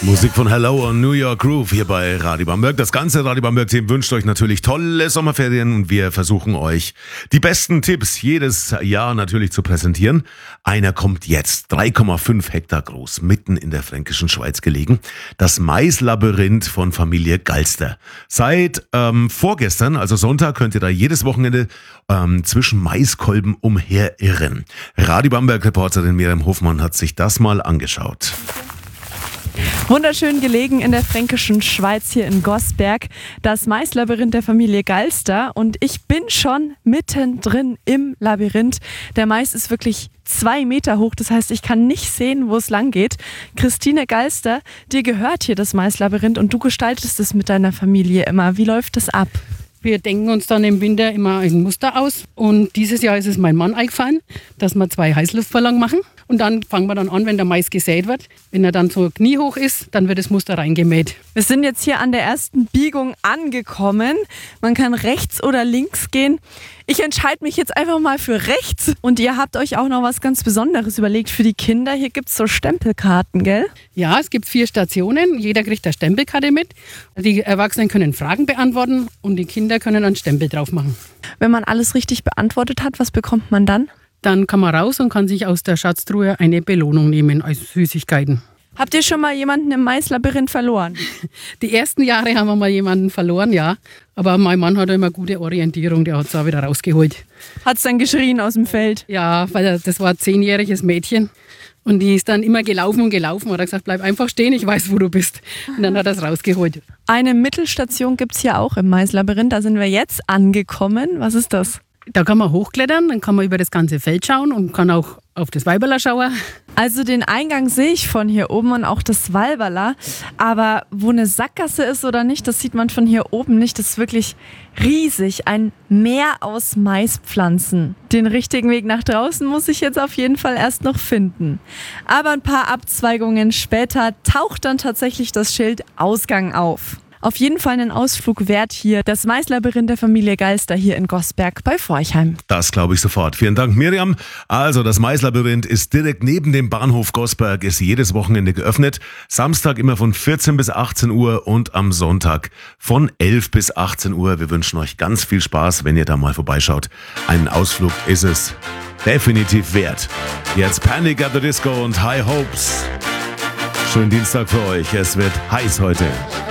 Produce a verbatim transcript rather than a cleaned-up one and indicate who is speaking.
Speaker 1: Musik von Hello und New York Groove hier bei Radio Bamberg. Das ganze Radio Bamberg-Team wünscht euch natürlich tolle Sommerferien und wir versuchen euch die besten Tipps jedes Jahr natürlich zu präsentieren. Einer kommt jetzt, drei Komma fünf Hektar groß, mitten in der fränkischen Schweiz gelegen. Das Maislabyrinth von Familie Galster. Seit ähm, vorgestern, also Sonntag, könnt ihr da jedes Wochenende ähm, zwischen Maiskolben umherirren. Radio Bamberg-Reporterin Miriam Hofmann hat sich das mal angeschaut.
Speaker 2: Wunderschön gelegen in der fränkischen Schweiz hier in Gosberg, das Maislabyrinth der Familie Galster, und ich bin schon mittendrin im Labyrinth. Der Mais ist wirklich zwei Meter hoch, das heißt, ich kann nicht sehen, wo es lang geht. Christine Galster, dir gehört hier das Maislabyrinth und du gestaltest es mit deiner Familie immer. Wie läuft das ab?
Speaker 3: Wir denken uns dann im Winter immer ein Muster aus und dieses Jahr ist es mein Mann eingefallen, dass wir zwei Heißluftballons machen und dann fangen wir dann an, wenn der Mais gesät wird. Wenn er dann so kniehoch ist, dann wird das Muster reingemäht.
Speaker 2: Wir sind jetzt hier an der ersten Biegung angekommen. Man kann rechts oder links gehen. Ich entscheide mich jetzt einfach mal für rechts. Und ihr habt euch auch noch was ganz Besonderes überlegt für die Kinder. Hier gibt es so Stempelkarten, gell?
Speaker 3: Ja, es gibt vier Stationen. Jeder kriegt eine Stempelkarte mit. Die Erwachsenen können Fragen beantworten und die Kinder können einen Stempel drauf machen.
Speaker 2: Wenn man alles richtig beantwortet hat, was bekommt man dann?
Speaker 3: Dann kann man raus und kann sich aus der Schatztruhe eine Belohnung nehmen als Süßigkeiten.
Speaker 2: Habt ihr schon mal jemanden im Maislabyrinth verloren?
Speaker 3: Die ersten Jahre haben wir mal jemanden verloren, ja. Aber mein Mann hat immer gute Orientierung, der hat es auch wieder rausgeholt.
Speaker 2: Hat es dann geschrien aus dem Feld?
Speaker 3: Ja, weil das war ein zehnjähriges Mädchen. Und die ist dann immer gelaufen und gelaufen und hat gesagt, bleib einfach stehen, ich weiß, wo du bist. Und dann hat er es rausgeholt.
Speaker 2: Eine Mittelstation gibt es hier auch im Maislabyrinth, da sind wir jetzt angekommen. Was ist das?
Speaker 3: Da kann man hochklettern, dann kann man über das ganze Feld schauen und kann auch auf das Weiberler schauen.
Speaker 2: Also den Eingang sehe ich von hier oben und auch das Walberler. Aber wo eine Sackgasse ist oder nicht, das sieht man von hier oben nicht. Das ist wirklich riesig. Ein Meer aus Maispflanzen. Den richtigen Weg nach draußen muss ich jetzt auf jeden Fall erst noch finden. Aber ein paar Abzweigungen später taucht dann tatsächlich das Schild Ausgang auf. Auf jeden Fall einen Ausflug wert hier. Das Maislabyrinth der Familie Galster hier in Gosberg bei Forchheim.
Speaker 1: Das glaube ich sofort. Vielen Dank, Miriam. Also, das Maislabyrinth ist direkt neben dem Bahnhof Gosberg, ist jedes Wochenende geöffnet. Samstag immer von vierzehn bis achtzehn Uhr und am Sonntag von elf bis achtzehn Uhr. Wir wünschen euch ganz viel Spaß, wenn ihr da mal vorbeischaut. Einen Ausflug ist es definitiv wert. Jetzt Panic at the Disco und High Hopes. Schönen Dienstag für euch. Es wird heiß heute.